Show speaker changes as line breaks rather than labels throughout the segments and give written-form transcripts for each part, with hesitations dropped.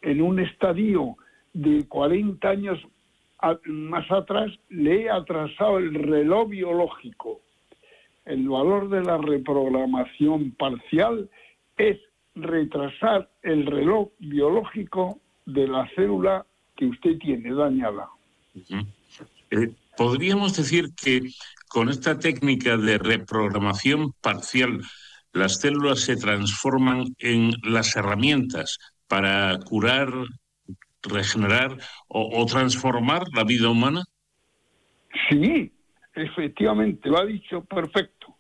en un estadio de 40 años más atrás, le he atrasado el reloj biológico. El valor de la reprogramación parcial es retrasar el reloj biológico de la célula que usted tiene dañada.
¿Podríamos decir que con esta técnica de reprogramación parcial las células se transforman en las herramientas para curar, regenerar o transformar la vida humana?
Sí, efectivamente, lo ha dicho perfecto.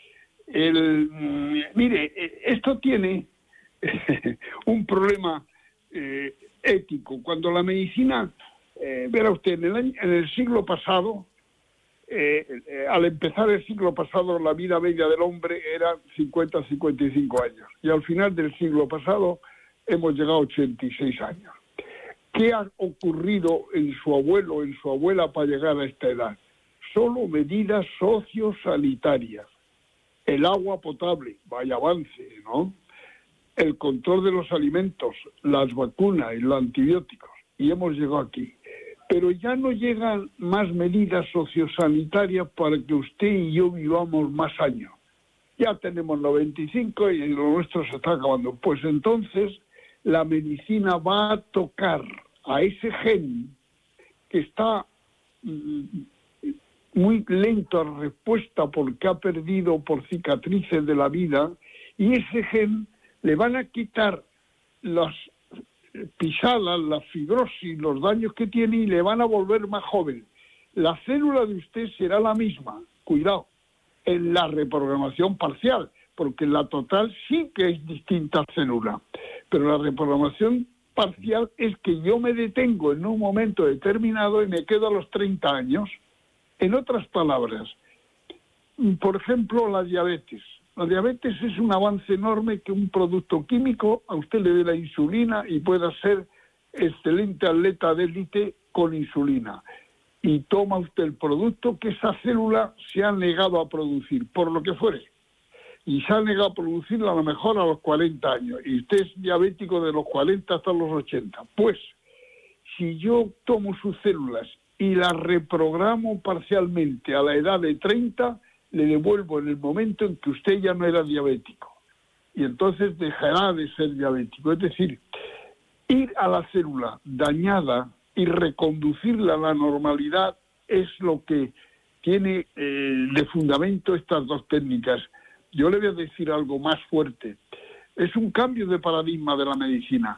Mire, esto tiene un problema ético. Cuando la medicina, verá usted, en el siglo pasado, al empezar el siglo pasado, la vida media del hombre era 50-55 años. Y al final del siglo pasado hemos llegado a 86 años. ¿Qué ha ocurrido en su abuelo o en su abuela para llegar a esta edad? Solo medidas sociosanitarias. El agua potable, vaya avance, ¿no? El control de los alimentos, las vacunas y los antibióticos. Y hemos llegado aquí. Pero ya no llegan más medidas sociosanitarias para que usted y yo vivamos más años. Ya tenemos 95 y lo nuestro se está acabando. Pues entonces la medicina va a tocar a ese gen que está muy lento a respuesta porque ha perdido por cicatrices de la vida, y ese gen le van a quitar las pisadas, la fibrosis, los daños que tiene, y le van a volver más joven. La célula de usted será la misma, cuidado, en la reprogramación parcial, porque en la total sí que es distinta célula, pero la reprogramación parcial es que yo me detengo en un momento determinado y me quedo a los 30 años. En otras palabras, por ejemplo, la diabetes. La diabetes es un avance enorme que un producto químico a usted le dé la insulina y pueda ser excelente atleta de élite con insulina. Y toma usted el producto que esa célula se ha negado a producir, por lo que fuere. Y se ha negado a producirla a lo mejor a los 40 años. Y usted es diabético de los 40 hasta los 80. Pues, si yo tomo sus células y las reprogramo parcialmente a la edad de 30, le devuelvo en el momento en que usted ya no era diabético. Y entonces dejará de ser diabético. Es decir, ir a la célula dañada y reconducirla a la normalidad es lo que tiene de fundamento estas dos técnicas. Yo le voy a decir algo más fuerte. Es un cambio de paradigma de la medicina.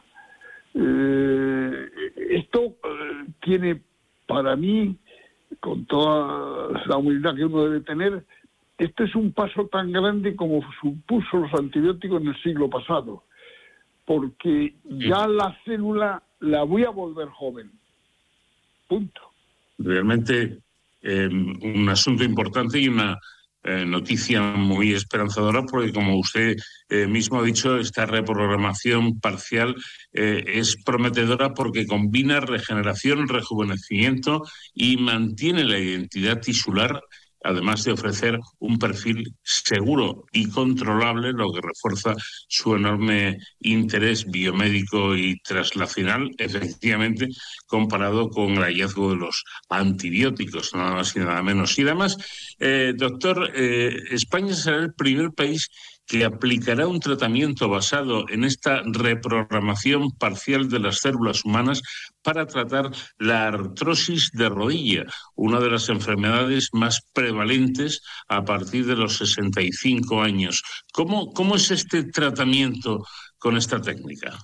Esto tiene, para mí, con toda la humildad que uno debe tener, esto es un paso tan grande como supuso los antibióticos en el siglo pasado, porque ya la célula la voy a volver joven. Punto.
Realmente un asunto importante y una noticia muy esperanzadora, porque como usted mismo ha dicho, esta reprogramación parcial es prometedora porque combina regeneración, rejuvenecimiento y mantiene la identidad tisular, además de ofrecer un perfil seguro y controlable, lo que refuerza su enorme interés biomédico y translacional, efectivamente, comparado con el hallazgo de los antibióticos, nada más y nada menos. Y además, doctor, España será el primer país que aplicará un tratamiento basado en esta reprogramación parcial de las células humanas para tratar la artrosis de rodilla, una de las enfermedades más prevalentes a partir de los 65 años. ¿Cómo es este tratamiento con esta técnica?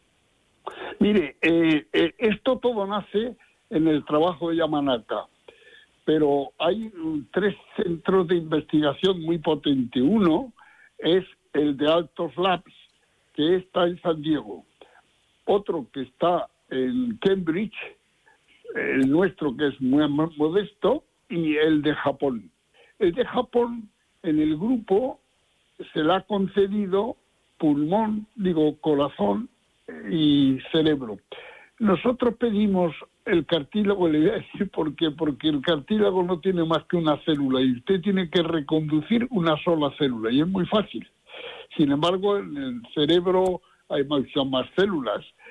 Mire, esto todo nace en el trabajo de Yamanaka, pero hay 3 centros de investigación muy potentes. Uno es el de Altos Labs, que está en San Diego. Otro que está en Cambridge, el nuestro que es muy modesto, y el de Japón. El de Japón, en el grupo, se le ha concedido corazón y cerebro. Nosotros pedimos el cartílago, le voy a decir por qué, porque el cartílago no tiene más que una célula y usted tiene que reconducir una sola célula y es muy fácil. Sin embargo, en el cerebro hay muchas más células